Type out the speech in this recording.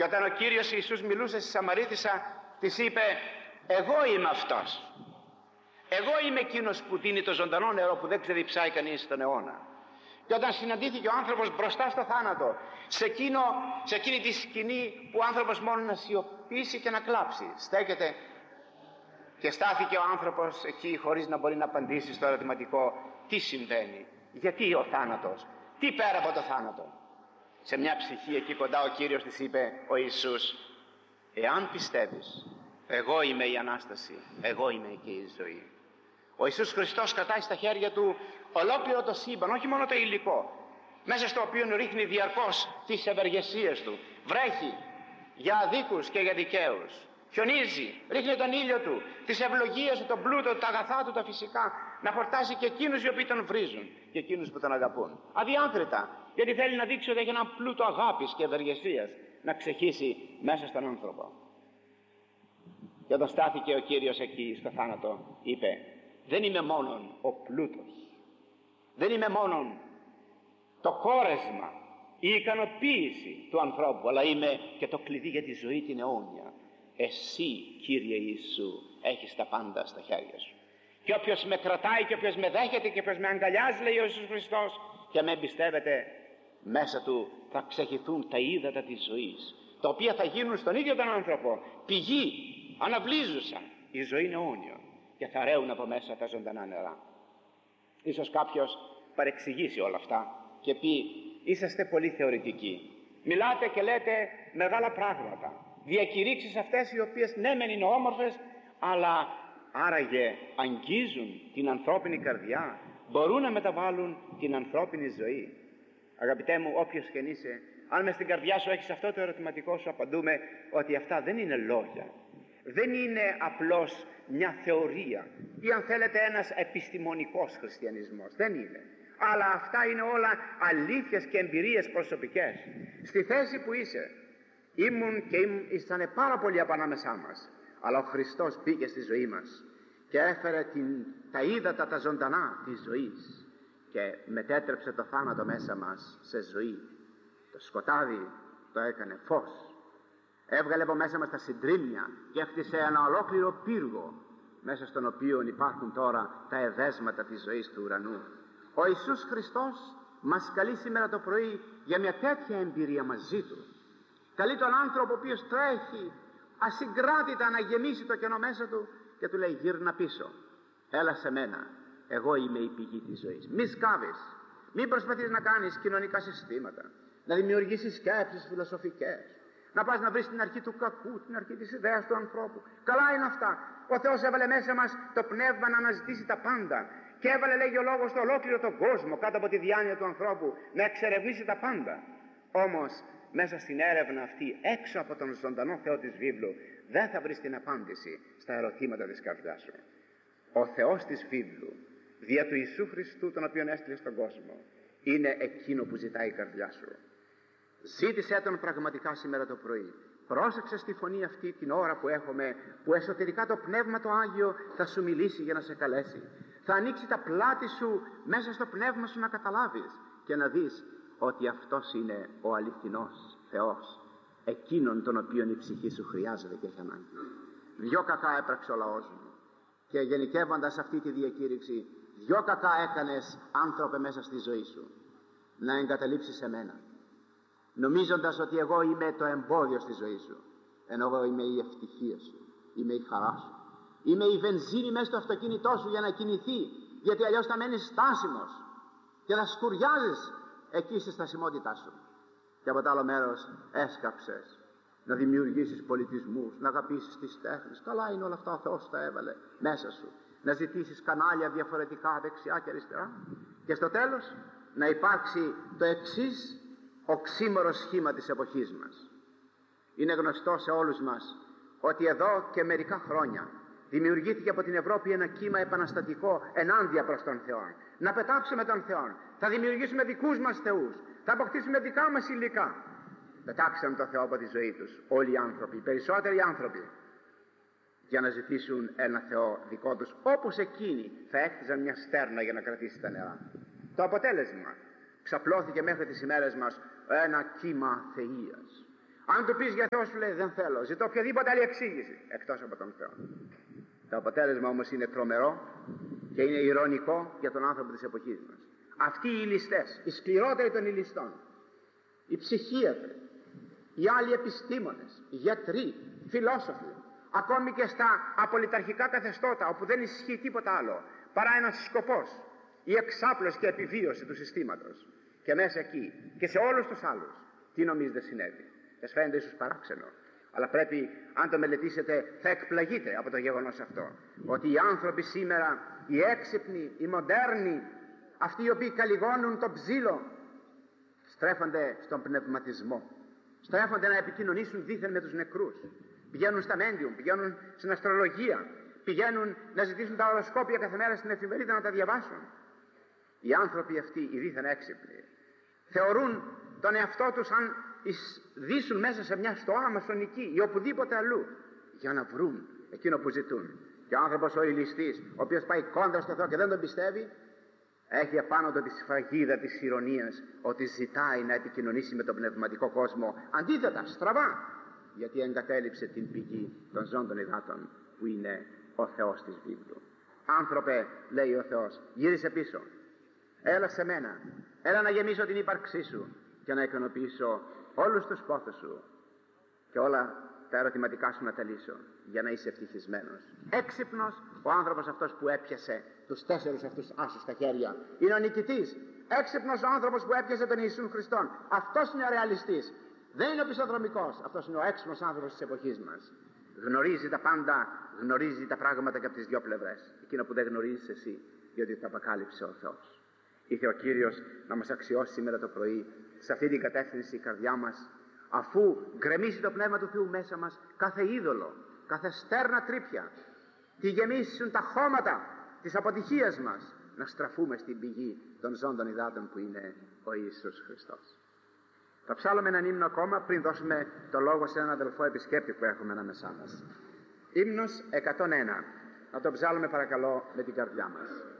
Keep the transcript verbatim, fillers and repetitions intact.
Και όταν ο Κύριος Ιησούς μιλούσε στη Σαμαρίτισσα, της είπε: εγώ είμαι αυτός. Εγώ είμαι εκείνος που δίνει το ζωντανό νερό που δεν ξεδιψάει κανείς στον αιώνα. Και όταν συναντήθηκε ο άνθρωπος μπροστά στο θάνατο, σε, εκείνο, σε εκείνη τη σκηνή που ο άνθρωπος μόνο να σιωπήσει και να κλάψει, στέκεται και στάθηκε ο άνθρωπος εκεί χωρίς να μπορεί να απαντήσει στο ερωτηματικό: τι συμβαίνει, γιατί ο θάνατος, τι πέρα από το θάνατο. Σε μια ψυχή εκεί κοντά ο Κύριος της είπε, ο Ιησούς: εάν πιστεύεις, εγώ είμαι η Ανάσταση, εγώ είμαι και η ζωή. Ο Ιησούς Χριστός κρατάει στα χέρια του ολόκληρο το σύμπαν, όχι μόνο το υλικό, μέσα στο οποίο ρίχνει διαρκώς τις ευεργεσίες του. Βρέχει για αδίκους και για δικαίους, χιονίζει, ρίχνει τον ήλιο του, τις ευλογίες του, τον πλούτο του, τα αγαθά του, τα φυσικά, να χορτάσει και εκείνους οι οποίοι τον βρίζουν και εκείνους που τον αγαπούν. Αδιάκριτα, γιατί θέλει να δείξει ότι έχει έναν πλούτο αγάπης και ευεργεσίας να ξεχύσει μέσα στον άνθρωπο. Και όταν στάθηκε ο Κύριος εκεί στο θάνατο, είπε: δεν είμαι μόνον ο πλούτος, δεν είμαι μόνον το κόρεσμα, η ικανοποίηση του ανθρώπου, αλλά είμαι και το κλειδί για τη ζωή την αιώνια. Εσύ, Κύριε Ιησού, έχεις τα πάντα στα χέρια σου. Και όποιος με κρατάει και όποιος με δέχεται και όποιος με αγκαλιάζει, λέει ο Ιησούς Χριστός, και με εμπιστεύεται, μέσα του θα ξεχυθούν τα ύδατα της ζωής, τα οποία θα γίνουν στον ίδιο τον άνθρωπο πηγή, αναβλύζουσα, η ζωή είναι αιώνιο, και θα ρέουν από μέσα τα ζωντανά νερά. Ίσως κάποιος παρεξηγήσει όλα αυτά και πει: είσαστε πολύ θεωρητικοί, μιλάτε και λέτε μεγάλα πράγματα, διακηρύξεις αυτές οι οποίες ναι μεν είναι όμορφες, αλλά άραγε αγγίζουν την ανθρώπινη καρδιά, μπορούν να μεταβάλουν την ανθρώπινη ζωή. Αγαπητέ μου, όποιος και είσαι, αν μες στην καρδιά σου έχεις αυτό το ερωτηματικό, σου απαντούμε ότι αυτά δεν είναι λόγια, δεν είναι απλώς μια θεωρία ή αν θέλετε ένας επιστημονικός χριστιανισμός, δεν είναι, αλλά αυτά είναι όλα αλήθειες και εμπειρίες προσωπικές. Στη θέση που είσαι, ήμουν και ήσανε πάρα πολλοί από ανάμεσά μας, αλλά ο Χριστός μπήκε στη ζωή μας και έφερε την, τα ύδατα τα ζωντανά της ζωής και μετέτρεψε το θάνατο μέσα μας σε ζωή. Το σκοτάδι το έκανε φως, έβγαλε από μέσα μας τα συντρίμμια και έφτιασε ένα ολόκληρο πύργο, μέσα στον οποίο υπάρχουν τώρα τα εδέσματα της ζωής του ουρανού. Ο Ιησούς Χριστός μας καλεί σήμερα το πρωί για μια τέτοια εμπειρία μαζί του. Καλεί τον άνθρωπο ο οποίος τρέχει ασυγκράτητα να γεμίσει το κενό μέσα του και του λέει: γύρνα πίσω, έλα σε μένα, εγώ είμαι η πηγή της ζωής. Μη σκάβεις, μην προσπαθείς να κάνεις κοινωνικά συστήματα, να δημιουργήσεις σκέψεις φιλοσοφικές, να πας να βρεις την αρχή του κακού, την αρχή της ιδέας του ανθρώπου. Καλά είναι αυτά. Ο Θεός έβαλε μέσα μας το πνεύμα να αναζητήσει τα πάντα και έβαλε, λέγει ο λόγος, το ολόκληρο τον κόσμο κάτω από τη διάνοια του ανθρώπου να εξερευνήσει τα πάντα. Όμως μέσα στην έρευνα αυτή, έξω από τον ζωντανό Θεό της βίβλου, δεν θα βρεις την απάντηση στα ερωτήματα της καρδιάς σου. Ο Θεός της βίβλου, δια του Ιησού Χριστού, τον οποίον έστειλε στον κόσμο, είναι εκείνο που ζητάει η καρδιά σου. Ζήτησέ τον πραγματικά σήμερα το πρωί. Πρόσεξε στη φωνή αυτή την ώρα που έχουμε, που εσωτερικά το Πνεύμα το Άγιο θα σου μιλήσει για να σε καλέσει. Θα ανοίξει τα πλάτη σου μέσα στο πνεύμα σου να καταλάβεις και να δεις ότι αυτός είναι ο αληθινός Θεός, εκείνον τον οποίον η ψυχή σου χρειάζεται και έχει ανάγκη. Δυο κακά έπραξε ο λαός μου και γενικεύοντας αυτή τη διακήρυξη, δυο κακά έκανες, άνθρωπε, μέσα στη ζωή σου. Να εγκαταλείψεις εμένα, νομίζοντας ότι εγώ είμαι το εμπόδιο στη ζωή σου, ενώ εγώ είμαι η ευτυχία σου, είμαι η χαρά σου, είμαι η βενζίνη μέσα στο αυτοκίνητό σου για να κινηθεί, γιατί αλλιώς θα μένεις στάσιμος και θα σκουριάζεις εκεί στη στασιμότητά σου. Και από το άλλο μέρος έσκαψες να δημιουργήσεις πολιτισμούς, να αγαπήσεις τις τέχνες. Καλά είναι όλα αυτά, ο Θεός τα έβαλε μέσα σου. Να ζητήσεις κανάλια διαφορετικά δεξιά και αριστερά και στο τέλος να υπάρξει το εξής οξύμορο σχήμα της εποχής μας. Είναι γνωστό σε όλους μας ότι εδώ και μερικά χρόνια δημιουργήθηκε από την Ευρώπη ένα κύμα επαναστατικό ενάντια προς τον Θεό. Να πετάξουμε τον Θεό, θα δημιουργήσουμε δικούς μας θεούς, θα αποκτήσουμε δικά μας υλικά. Πετάξαν τον Θεό από τη ζωή τους όλοι οι άνθρωποι, οι περισσότεροι άνθρωποι, για να ζητήσουν ένα Θεό δικό τους, όπως εκείνοι θα έκτιζαν μια στέρνα για να κρατήσει τα νερά. Το αποτέλεσμα: ξαπλώθηκε μέχρι τις ημέρες μας ένα κύμα θείας. Αν του πεις για Θεό, σου λέει δεν θέλω, ζητώ οποιαδήποτε άλλη εξήγηση εκτός από τον Θεό. Το αποτέλεσμα όμως είναι τρομερό και είναι ηρωνικό για τον άνθρωπο της εποχής μας. Αυτοί οι ληστές, οι σκληρότεροι των ληστών, οι ψυχίατροι, οι άλλοι επιστήμονες, οι γιατροί, φιλόσοφοι, ακόμη και στα απολυταρχικά καθεστώτα όπου δεν ισχύει τίποτα άλλο παρά ένας σκοπός, η εξάπλωση και επιβίωση του συστήματος, και μέσα εκεί και σε όλους τους άλλους, τι νομίζετε συνέβη? Σας φαίνεται ίσως παράξενο, αλλά πρέπει, αν το μελετήσετε, θα εκπλαγείτε από το γεγονός αυτό, ότι οι άνθρωποι σήμερα, οι έξυπνοι, οι μοντέρνοι, αυτοί οι οποίοι καλλιγώνουν τον ψήλο, στρέφονται στον πνευματισμό, στρέφονται να επικοινωνήσουν δήθεν με τους νεκρούς, πηγαίνουν στα μέντιουμ, πηγαίνουν στην αστρολογία, πηγαίνουν να ζητήσουν τα οροσκόπια κάθε μέρα στην εφημερίδα να τα διαβάσουν. Οι άνθρωποι αυτοί, οι δήθεν έξυπνοι, θεωρούν τον εαυτό τους αν δείσουν μέσα σε μια στοά μασονική ή οπουδήποτε αλλού για να βρουν εκείνο που ζητούν. Και ο άνθρωπος ο ηλιστής, ο οποίος πάει κόντρα στο Θεό και δεν τον πιστεύει, έχει επάνω του τη σφραγίδα της ηρωνίας ότι ζητάει να επικοινωνήσει με τον πνευματικό κόσμο, αντίθετα, στραβά, γιατί εγκατέλειψε την πηγή των ζώων των υδάτων που είναι ο Θεός της Βίβλου. Άνθρωπε, λέει ο Θεός, γύρισε πίσω, έλα σε μένα, έλα να γεμίσω την ύπαρξή σου και να ικανοποιήσω όλους τους πόθους σου και όλα τα ερωτηματικά σου να τα λύσω για να είσαι ευτυχισμένος. Έξυπνος ο άνθρωπος αυτός που έπιασε τους τέσσερους αυτούς άσους στα χέρια. Είναι ο νικητής. Έξυπνος ο άνθρωπος που έπιασε τον Ιησούν Χριστόν. Αυτός είναι ο ρεαλιστής. Δεν είναι ο πιστοδρομικός. Αυτός είναι ο έξυπνος άνθρωπος της εποχής μας. Γνωρίζει τα πάντα, γνωρίζει τα πράγματα και από τις δυο πλευρές. Εκείνο που δεν γνωρίζεις εσύ, διότι τα αποκάλυψε ο Θεός. Ήθε ο Κύριος να μας αξιώσει σήμερα το πρωί σε αυτή την κατεύθυνση η καρδιά μας, αφού γκρεμίσει το Πνεύμα του Θεού μέσα μας κάθε είδωλο, κάθε στέρνα τρύπια, τη γεμίσουν τα χώματα της αποτυχίας μας, να στραφούμε στην πηγή των ζώων των υδάτων που είναι ο Ιησούς Χριστός. Θα ψάλουμε έναν ύμνο ακόμα πριν δώσουμε το λόγο σε έναν αδελφό επισκέπτη που έχουμε ανάμεσά μας. Ύμνος εκατόν ένα. Να το ψάλουμε παρακαλώ με την καρδιά μας.